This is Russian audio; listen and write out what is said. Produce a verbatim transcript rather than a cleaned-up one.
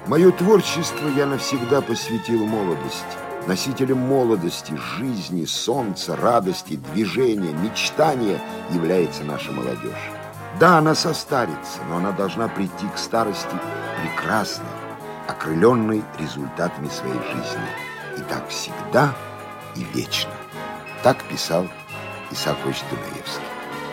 Мое творчество я навсегда посвятил молодости. Носителем молодости, жизни, солнца, радости, движения, мечтания является наша молодежь. Да, она состарится, но она должна прийти к старости прекрасной, окрыленной результатами своей жизни. И так всегда и вечно. Так писал Исаак Ильич Дунаевский.